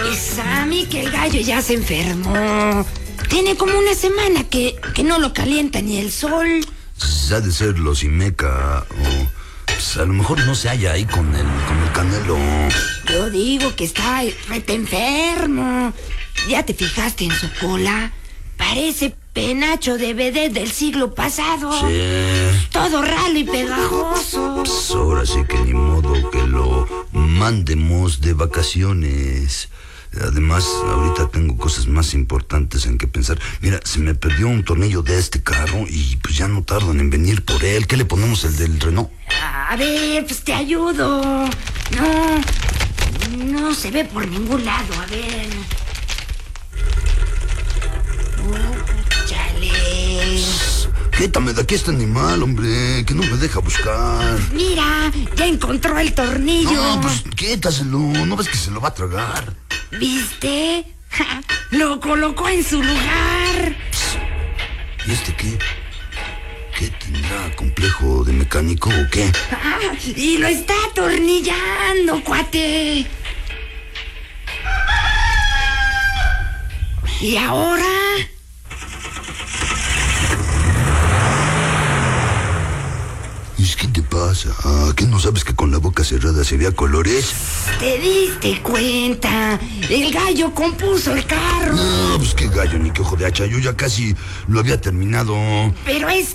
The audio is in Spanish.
Sammy, que el gallo ya se enfermó. Tiene como una semana que no lo calienta ni el sol. Ha de ser los Imeca o... Pues a lo mejor no se halla ahí con el Canelo. Yo digo que está rete enfermo. ¿Ya te fijaste en su cola? Parece penacho de vedette del siglo pasado. Sí. Todo ralo y pegajoso. Pues ahora sí que ni modo que lo mandemos de vacaciones. Además, ahorita tengo cosas más importantes en que pensar. Mira, se me perdió un tornillo de este carro y pues ya no tardan en venir por él. ¿Qué le ponemos, el del Renault? A ver, pues te ayudo. No se ve por ningún lado, a ver. Chale. Quítame de aquí este animal, hombre, que no me deja buscar. Mira, ya encontró el tornillo. No, pues quítaselo, ¿no ves que se lo va a tragar? ¿Viste? Ja, lo colocó en su lugar. ¿Y este qué? ¿Qué tendrá? ¿Complejo de mecánico o qué? Y lo está atornillando, cuate. ¿Y ahora? ¿Qué te pasa? ¿Qué no sabes que con la boca cerrada se vea colores? ¿Te diste cuenta? El gallo compuso el carro. No, pues qué gallo ni qué ojo de hacha. Yo ya casi lo había terminado. Pero es